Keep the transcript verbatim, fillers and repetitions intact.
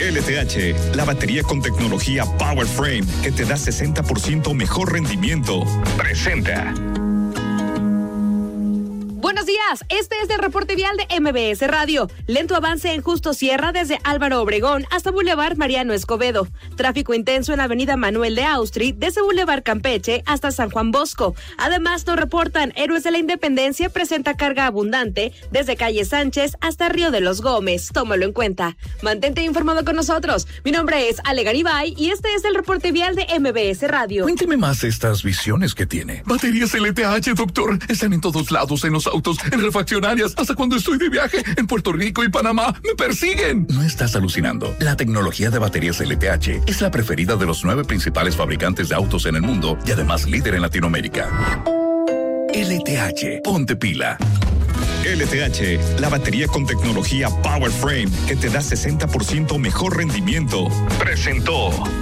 L T H, la batería con tecnología Power Frame que te da sesenta por ciento mejor rendimiento. Presenta. Buenos días, este es el reporte vial de M B S Radio. Lento avance en Justo Sierra desde Álvaro Obregón hasta Boulevard Mariano Escobedo. Tráfico intenso en la avenida Manuel de Austri desde Boulevard Campeche hasta San Juan Bosco. Además nos reportan Héroes de la Independencia presenta carga abundante desde calle Sánchez hasta Río de los Gómez. Tómalo en cuenta. Mantente informado con nosotros. Mi nombre es Ale Garibay y este es el reporte vial de M B S Radio. Cuénteme más de estas visiones que tiene. Baterías L T H, doctor. Están en todos lados, en los autos, en refaccionarias, hasta cuando estoy de viaje en Puerto Rico y Panamá. ¡Me persiguen! No estás alucinando. La tecnología de baterías L T H es la preferida de los nueve principales fabricantes de autos en el mundo y además líder en Latinoamérica. L T H, ponte pila. L T H, la batería con tecnología Power Frame que te da sesenta por ciento mejor rendimiento. Presentó.